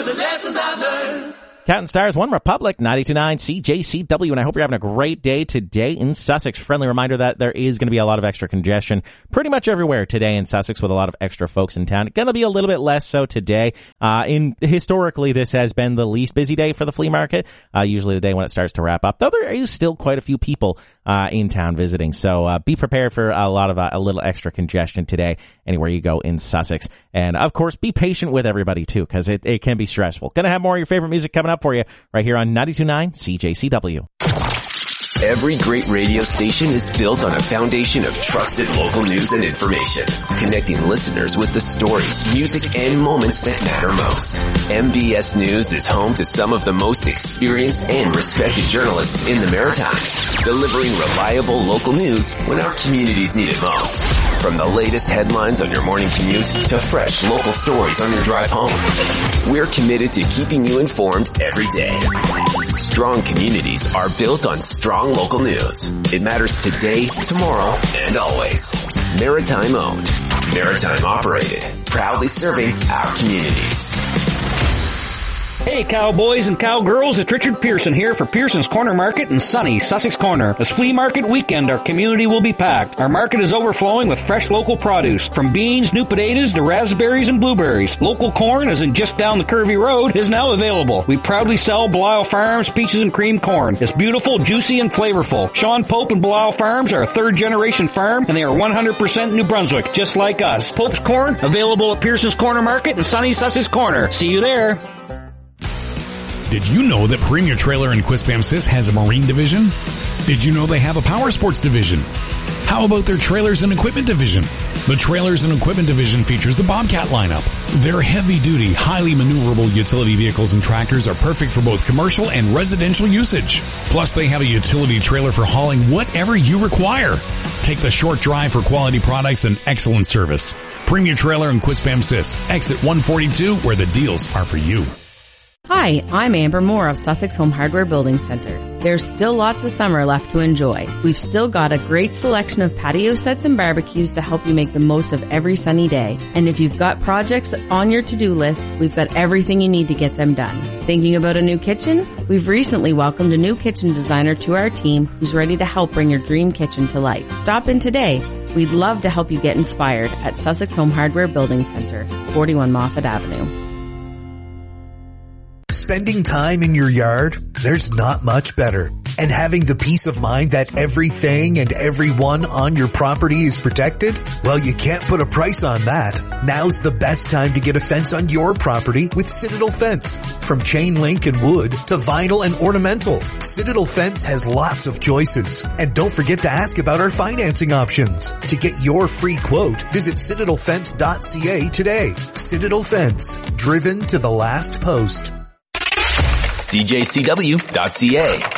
the lessons I've learned. Cat and Stars, One Republic, 92.9 CJCW, and I hope you're having a great day today in Sussex. Friendly reminder that there is going to be a lot of extra congestion pretty much everywhere today in Sussex with a lot of extra folks in town. Going to be a little bit less so today. Historically, this has been the least busy day for the flea market, usually the day when it starts to wrap up, though there is still quite a few people in town visiting. So be prepared for a lot of a little extra congestion today anywhere you go in Sussex. And, of course, be patient with everybody, too, because it can be stressful. Going to have more of your favorite music coming up for you right here on 92.9 CJCW. Every great radio station is built on a foundation of trusted local news and information, connecting listeners with the stories, music, and moments that matter most. MBS News is home to some of the most experienced and respected journalists in the Maritimes, delivering reliable local news when our communities need it most. From the latest headlines on your morning commute to fresh local stories on your drive home, we're committed to keeping you informed every day. Strong communities are built on strong local news. It matters today, tomorrow, and always. Maritime owned, Maritime operated, proudly serving our communities. Hey cowboys and cowgirls, it's Richard Pearson here for Pearson's Corner Market in sunny Sussex Corner. This flea market weekend, our community will be packed. Our market is overflowing with fresh local produce, from beans, new potatoes to raspberries and blueberries. Local corn, as in just down the curvy road, is now available. We proudly sell Belial Farms Peaches and Cream Corn. It's beautiful, juicy, and flavorful. Sean Pope and Belial Farms are a third-generation farm, and they are 100% New Brunswick, just like us. Pope's Corn, available at Pearson's Corner Market in sunny Sussex Corner. See you there. Did you know that Premier Trailer in Quispamsis has a marine division? Did you know they have a power sports division? How about their trailers and equipment division? The trailers and equipment division features the Bobcat lineup. Their heavy-duty, highly maneuverable utility vehicles and tractors are perfect for both commercial and residential usage. Plus, they have a utility trailer for hauling whatever you require. Take the short drive for quality products and excellent service. Premier Trailer in Quispamsis, exit 142, where the deals are for you. Hi, I'm Amber Moore of Sussex Home Hardware Building Center. There's still lots of summer left to enjoy. We've still got a great selection of patio sets and barbecues to help you make the most of every sunny day. And if you've got projects on your to-do list, we've got everything you need to get them done. Thinking about a new kitchen? We've recently welcomed a new kitchen designer to our team who's ready to help bring your dream kitchen to life. Stop in today. We'd love to help you get inspired at Sussex Home Hardware Building Center, 41 Moffat Avenue. Spending time in your yard, there's not much better. And having the peace of mind that everything and everyone on your property is protected? Well, you can't put a price on that. Now's the best time to get a fence on your property with Citadel Fence. From chain link and wood to vinyl and ornamental, Citadel Fence has lots of choices. And don't forget to ask about our financing options. To get your free quote, visit citadelfence.ca today. Citadel Fence, driven to the last post. CJCW.ca.